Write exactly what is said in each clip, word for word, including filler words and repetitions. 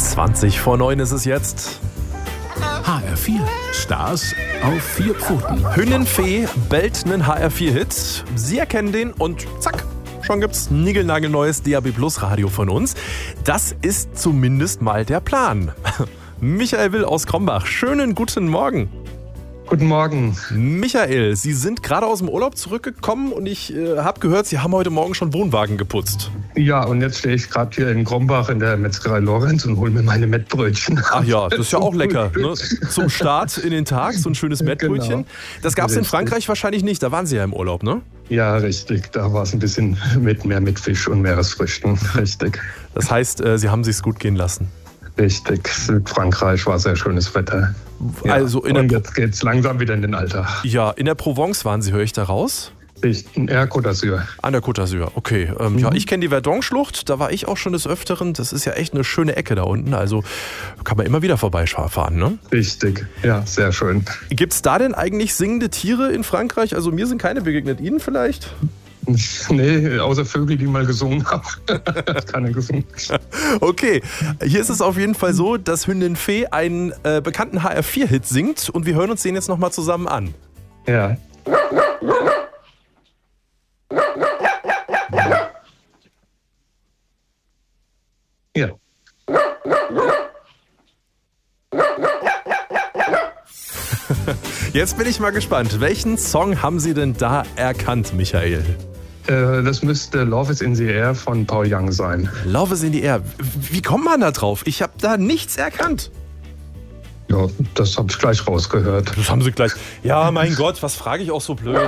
zwanzig vor neun ist es jetzt. H R vier, Stars auf vier Pfoten. Hünnenfee bellt einen H R vier Hit. Sie erkennen den und zack, schon gibt's ein niegelnagelneues D A B Plus Radio von uns. Das ist zumindest mal der Plan. Michael Will aus Krombach, schönen guten Morgen. Guten Morgen. Michael, Sie sind gerade aus dem Urlaub zurückgekommen und ich äh, habe gehört, Sie haben heute Morgen schon Wohnwagen geputzt. Ja, und jetzt stehe ich gerade hier in Krombach in der Metzgerei Lorenz und hole mir meine Mettbrötchen. Ach ja, das ist ja auch lecker. Ne? Zum Start in den Tag, so ein schönes Mettbrötchen. Genau. Das gab es in Frankreich wahrscheinlich nicht, da waren Sie ja im Urlaub, ne? Ja, richtig. Da war es ein bisschen mit mehr mit Fisch und Meeresfrüchten, richtig. Das heißt, äh, Sie haben sich's gut gehen lassen. Richtig, Südfrankreich war sehr schönes Wetter. Ja. Also in und der jetzt geht's langsam wieder in den Alltag. Ja, in der Provence waren Sie, höre ich da raus? Ich, ja, Côte d'Azur. An der Côte d'Azur, okay. Ähm, mhm. Ja, ich kenne die Verdun-Schlucht, da war ich auch schon des Öfteren. Das ist ja echt eine schöne Ecke da unten, also kann man immer wieder vorbeifahren, ne? Richtig, ja, sehr schön. Gibt's da denn eigentlich singende Tiere in Frankreich? Also mir sind keine begegnet, Ihnen vielleicht? Nee, außer Vögel, die mal gesungen haben. Keiner gesungen. Okay, hier ist es auf jeden Fall so, dass Hünnenfee einen äh, bekannten H R vier Hit singt und wir hören uns den jetzt nochmal zusammen an. Ja. Ja. Jetzt bin ich mal gespannt. Welchen Song haben Sie denn da erkannt, Michael? Das müsste Love is in the Air von Paul Young sein. Love is in the Air. Wie kommt man da drauf? Ich habe da nichts erkannt. Ja, das habe ich gleich rausgehört. Das haben Sie gleich. Ja, mein Gott, was frage ich auch so blöd?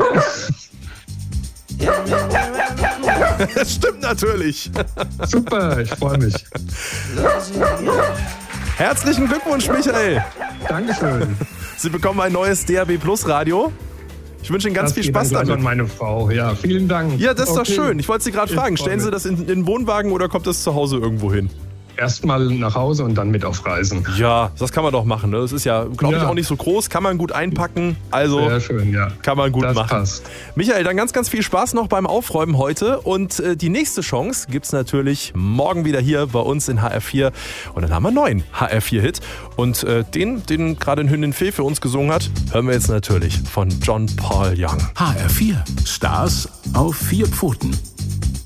Das stimmt natürlich. Super, ich freue mich. Herzlichen Glückwunsch, Michael. Dankeschön. Sie bekommen ein neues D A B Plus Radio. Ich wünsche Ihnen ganz das viel Spaß damit. An meine Frau. Ja, vielen Dank. Ja, das ist okay. doch schön. Ich wollte Sie gerade fragen, stellen Sie das in, in den Wohnwagen oder kommt das zu Hause irgendwo hin? Erstmal nach Hause und dann mit auf Reisen. Ja, das kann man doch machen. Ne? Das ist ja, glaube ich, ja. auch nicht so groß. Kann man gut einpacken. Also sehr schön, ja. Kann man gut das machen. Passt. Michael, dann ganz, ganz viel Spaß noch beim Aufräumen heute. Und äh, die nächste Chance gibt's natürlich morgen wieder hier bei uns in H R vier. Und dann haben wir einen neuen H R vier Hit. Und äh, den, den gerade in Hünnenfee für uns gesungen hat, hören wir jetzt natürlich von John Paul Young. H R vier, Stars auf vier Pfoten.